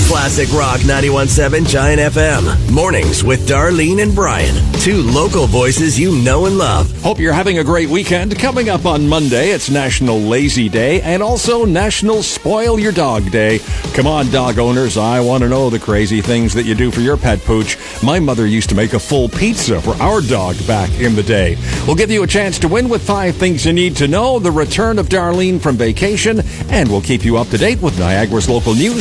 Classic Rock 91.7 Giant FM. Mornings with Darlene and Brian. Two local voices you know and love. Hope you're having a great weekend. Coming up on Monday, it's National Lazy Day and also National Spoil Your Dog Day. Come on, dog owners. I want to know the crazy things that you do for your pet pooch. My mother used to make a full pizza for our dog back in the day. We'll give you a chance to win with 5 things you need to know, the return of Darlene from vacation, and we'll keep you up to date with Niagara's local news.